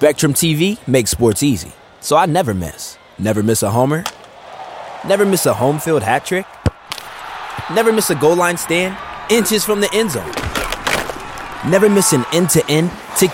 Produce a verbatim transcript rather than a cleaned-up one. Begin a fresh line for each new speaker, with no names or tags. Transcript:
Spectrum T V makes sports easy, so I never miss. Never miss a homer. Never miss a home field hat trick. Never miss a goal line stand. Inches from the end zone. Never miss an end-to-end